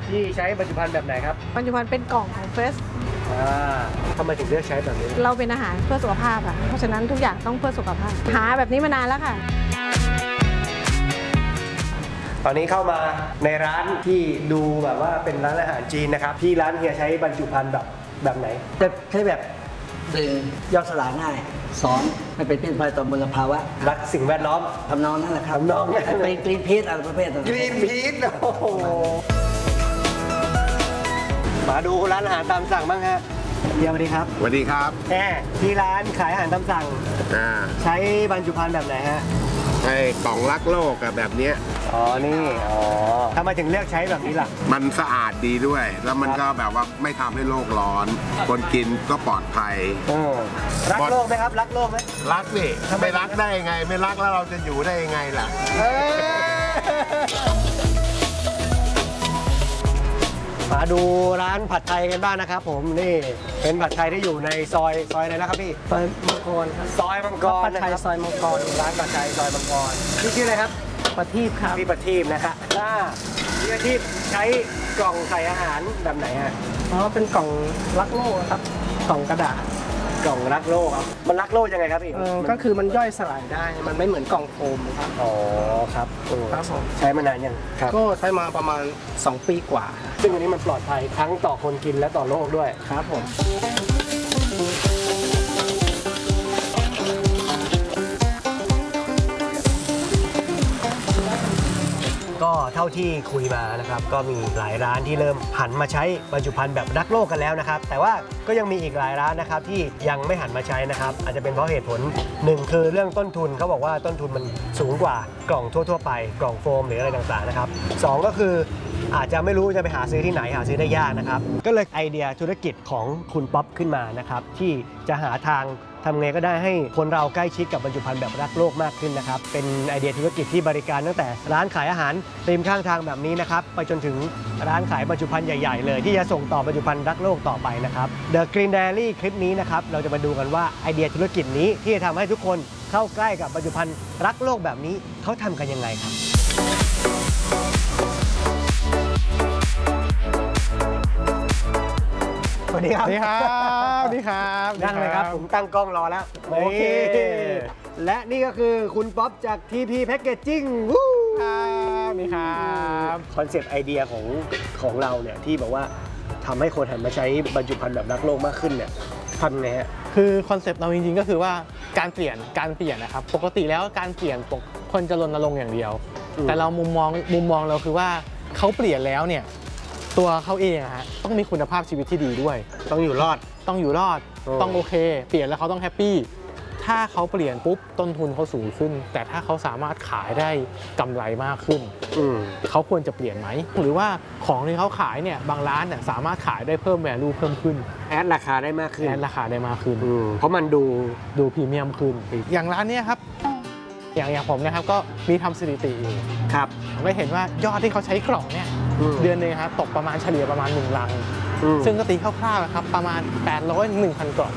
พี่ใช้บรรจุภัณฑ์แบบไหนครับบรรจุภัณฑ์เป็นกล่องของเฟสทำไมถึงเลือกใช้แบบนี้เราเป็นอาหารเพื่อสุขภาพค่ะเพราะฉะนั้นทุกอย่างต้องเพื่อสุขภาพหาแบบนี้มานานแล้วค่ะตอนนี้เข้ามาในร้านที่ดูแบบว่าเป็นร้านอาหารจีนนะครับที่ร้านเฮียใช้บรรจุภัณฑ์แบบไหนจะใช้แบบย่อยสลายง่าย2ไม่เป็นพิษภัยต่อมลภาวะรักสิ่งแวดล้อมทำนองนั่นแหละครับทำนองเป็นกรีนพีชอะไรประเภทกรีนพีชโอ้โหมาดูร้านอาหารตามสั่งบ้างฮะเฮียสวัสดีครับสวัสดีครับที่ร้านขายอาหารตามสั่งใช้บรรจุภัณฑ์แบบไหนฮะไอ้กล่องรักโลกแบบนี้นี่ทำไมถึงเลือกใช้แบบนี้ล่ะมันสะอาดดีด้วยแล้วมันก็แบบว่าไม่ทำให้โลกร้อนคนกินก็ปลอดภัยรักโลกไหมครับรักโลกไหมรักดิไม่รักได้ยังไงไม่รักแล้วเราจะอยู่ได้ยังไงล่ะมาดูร้านผัดไทยกันบ้างนะครับผมนี่เป็นผัดไทยที่อยู่ในซอยอะไรนะครับพี่ซอยมังกรครับซอยมังกรผัดไทยซอยมังกรร้านผัดไทยซอยมังกรพี่ชื่ออะไรครับประทีปครับพี่ประทีปนะฮะพี่ประทีปใช้กล่องใส่อาหารแบบไหนฮะเป็นกล่องรักโลกครับกล่องกระดาษกล่องรักโลกครับมันรักโลกยังไงครับพี่ก็คือมันย่อยสลายได้มันไม่เหมือนกล่องโฟมครับครับครับผมใช้มานานยังก็ใช้มาประมาณ2 ปีกว่าซึ่งอันนี้มันปลอดภัยทั้งต่อคนกินและต่อโลกด้วยครับผมก็เท่าที่คุยมานะครับก็มีหลายร้านที่เริ่มหันมาใช้บรรจุภัณฑ์แบบรักโลกกันแล้วนะครับแต่ว่าก็ยังมีอีกหลายร้านนะครับที่ยังไม่หันมาใช้นะครับอาจจะเป็นเพราะเหตุผล1คือเรื่องต้นทุนเขาบอกว่าต้นทุนมันสูงกว่ากล่องทั่วๆไปกล่องโฟมหรืออะไรต่างๆนะครับ2ก็คืออาจจะไม่รู้จะไปหาซื้อที่ไหนหาซื้อได้ยากนะครับก็เลยไอเดียธุรกิจของคุณป๊อปขึ้นมานะครับที่จะหาทางทำไงก็ได้ให้คนเราใกล้ชิดกับบรรจุภัณฑ์แบบรักโลกมากขึ้นนะครับเป็นไอเดียธุรกิจที่บริการตั้งแต่ร้านขายอาหารริมข้างทางแบบนี้นะครับไปจนถึงร้านขายบรรจุภัณฑ์ใหญ่ๆเลยที่จะส่งต่อบรรจุภัณฑ์รักโลกต่อไปนะครับ The Green Diary คลิปนี้นะครับเราจะมาดูกันว่าไอเดียธุรกิจนี้ที่จะทำให้ทุกคนเข้าใกล้กับบรรจุภัณฑ์รักโลกแบบนี้เขาทำกันยังไงครับสวัสดีครับสวัสดีครับสวัสดีครับนั่งเลยครับผมตั้งกล้องรอแล้วโอเคและนี่ก็คือคุณป๊อปจาก TP Packaging ครับนี่ครับคอนเซปต์ไอเดียของเราเนี่ยที่บอกว่าทำให้คนหันมาใช้บรรจุภัณฑ์แบบรักโลกมากขึ้นเนี่ยทำไงฮะคือคอนเซปต์เราจริงๆก็คือว่าการเปลี่ยนนะครับปกติแล้วการเปลี่ยนคนจะรณรงค์อย่างเดียวแต่เรามุมมองเราคือว่าเขาเปลี่ยนแล้วเนี่ยตัวเขาเองต้องมีคุณภาพชีวิตที่ดีด้วยต้องอยู่รอดต้องโอเคเปลี่ยนแล้วเขาต้องแฮปปี้ถ้าเขาเปลี่ยนปุ๊บต้นทุนเขาสูงขึ้นแต่ถ้าเขาสามารถขายได้กำไรมากขึ้นเขาควรจะเปลี่ยนไหมหรือว่าของที่เขาขายเนี่ยบางร้านเนี่ยสามารถขายได้เพิ่ม value เพิ่มขึ้นแอดราคาได้มากขึ้นเพราะมันดูพรีเมียมขึ้นอย่างร้านนี้ครับอย่างผมนะครับก็มีทำสถิติอยู่ครับผมก็เห็นว่ายอดที่เขาใช้กล่องเนี่ยเดือนนึงครับตกประมาณเฉลี่ยประมาณ1 ลังซึ่งก็ตีคร่าวๆครับประมาณ800-1,000 กล่อง